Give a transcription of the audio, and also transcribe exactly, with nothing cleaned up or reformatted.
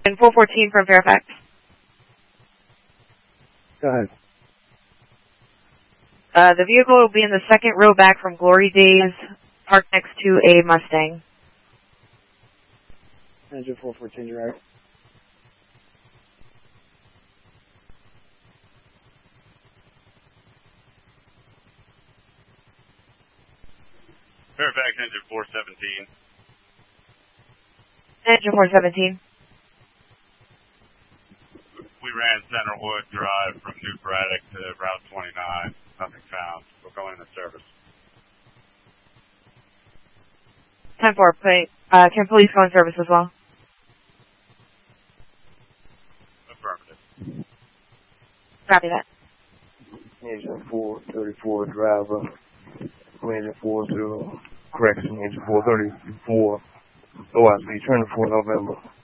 And four fourteen from Fairfax. Go ahead. Uh, the vehicle will be in the second row back from Glory Days, parked next to a Mustang. Engine four fourteen, you're right. Fairfax engine four seventeen. Engine four seventeen. We ran Centerwood Drive from New Braddock to Route twenty-nine. Nothing found. We're going into service. ten four, uh, can police go in service as well? Affirmative. Copy that. Engine four thirty-four, driver. Engine four zero. Correction, engine four thirty-four. O I C, turn to four November.